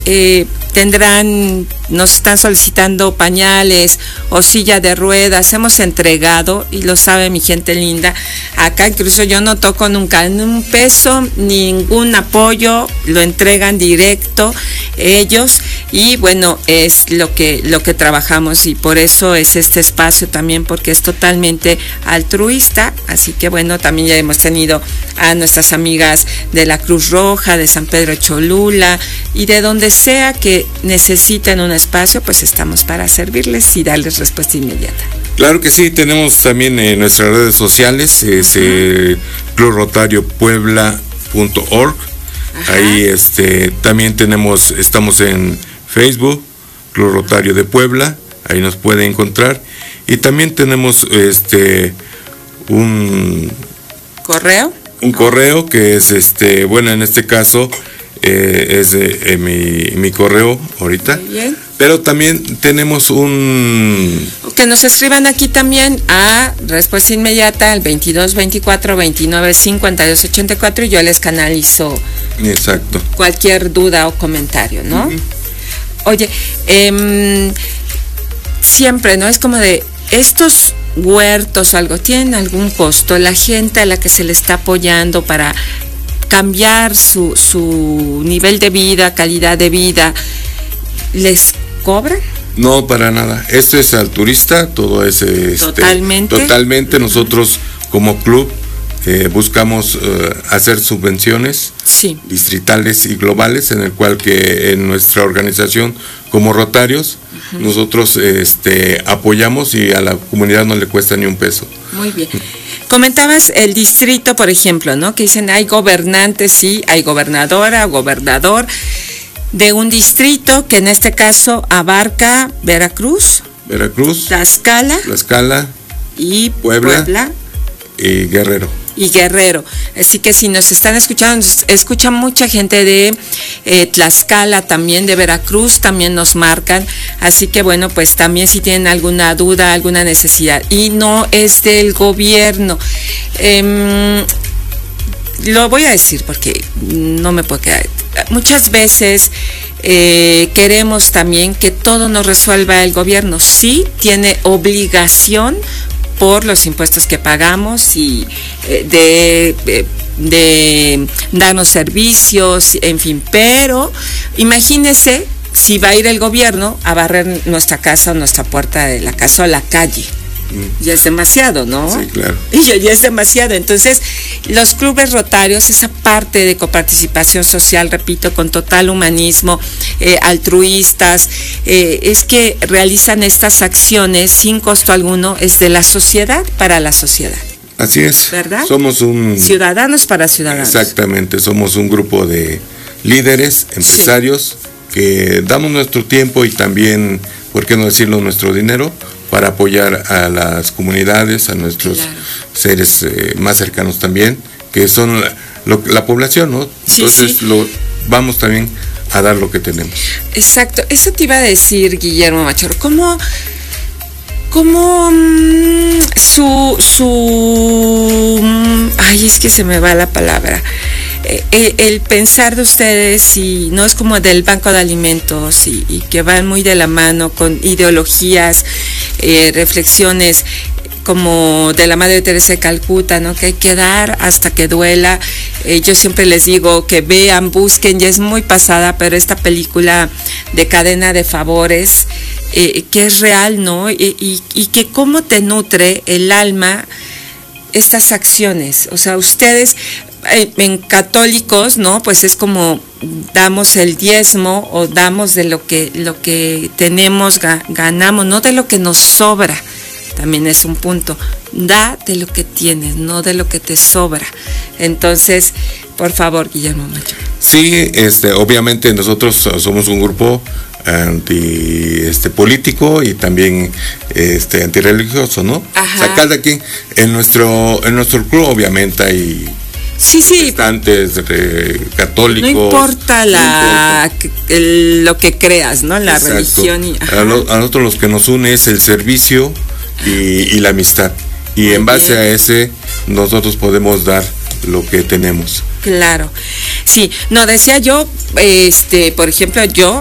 nos están solicitando pañales o silla de ruedas, hemos entregado, y lo sabe mi gente linda, acá incluso yo no toco nunca en un peso, ningún apoyo, lo entregan directo ellos, y bueno, es lo que trabajamos, y por eso es este espacio también, porque es totalmente altruista. Así que bueno, también ya hemos tenido a nuestras amigas de la Cruz Roja, de San Pedro Cholula, y de donde sea que necesiten un espacio, pues estamos para servirles y darles respuesta inmediata. Claro que sí, tenemos también en nuestras redes sociales, clubrotariopuebla.org. Ahí también estamos en Facebook, Club Rotario de Puebla, ahí nos puede encontrar. Y también tenemos un correo que es bueno, en este caso es mi correo ahorita. Muy bien. Pero también tenemos que nos escriban aquí también a respuesta inmediata al 22 24 29 52 84, y yo les canalizo. Exacto. Cualquier duda o comentario, ¿no? Uh-huh. Oye, siempre, ¿no? Es como de estos huertos o algo, ¿tienen algún costo? La gente a la que se le está apoyando para cambiar su nivel de vida, calidad de vida, ¿les cobran? No, para nada. Esto es altruista, todo es totalmente. Nosotros como club buscamos hacer subvenciones distritales y globales, en el cual que en nuestra organización como Rotarios, uh-huh, nosotros apoyamos, y a la comunidad no le cuesta ni un peso. Muy bien. Comentabas el distrito, por ejemplo, ¿no? Que dicen hay gobernantes, sí, hay gobernadora, gobernador de un distrito que en este caso abarca Veracruz, Tlaxcala y Puebla y Guerrero. Así que si nos están escuchando, escucha mucha gente de Tlaxcala, también de Veracruz, también nos marcan. Así que bueno, pues también si tienen alguna duda, alguna necesidad, y no es del gobierno. Lo voy a decir porque no me puedo quedar. Muchas veces queremos también que todo nos resuelva el gobierno. Sí, tiene obligación por los impuestos que pagamos y de darnos servicios, en fin, pero imagínese si va a ir el gobierno a barrer nuestra casa o nuestra puerta de la casa o la calle. Ya es demasiado, ¿no? Sí, claro. Y ya es demasiado. Entonces, los clubes rotarios, esa parte de coparticipación social, repito, con total humanismo, altruistas, es que realizan estas acciones sin costo alguno, es de la sociedad para la sociedad. Así es. ¿Verdad? Somos ciudadanos para ciudadanos. Exactamente, somos un grupo de líderes, empresarios, que damos nuestro tiempo y también, ¿por qué no decirlo?, nuestro dinero, para apoyar a las comunidades, a nuestros seres más cercanos también, que son la población, ¿no? Entonces vamos también a dar lo que tenemos. Exacto, eso te iba a decir, Guillermo Machorro, ¿cómo ay, es que se me va la palabra, el pensar de ustedes, y no es como del Banco de Alimentos, y que van muy de la mano con ideologías, reflexiones como de la Madre Teresa de Calcuta, ¿no? Que hay que dar hasta que duela. Yo siempre les digo que vean, busquen, ya es muy pasada, pero esta película de Cadena de Favores, que es real, ¿no? Y que cómo te nutre el alma estas acciones. O sea, ustedes en católicos, ¿no? Pues es como damos el diezmo, o damos de lo que tenemos, ganamos, no de lo que nos sobra. También es un punto. Da de lo que tienes, no de lo que te sobra. Entonces, por favor, Guillermo Macho. Sí, obviamente nosotros somos un grupo político y también antirreligioso, ¿no? Ajá. O sea, cada quien en nuestro club obviamente hay protestantes, católicos. No importa lo que creas, ¿no? La exacto. Religión. A nosotros los que nos une es el servicio y la amistad. Y muy en base bien. A ese nosotros podemos dar lo que tenemos. Claro, sí, no decía yo, por ejemplo, yo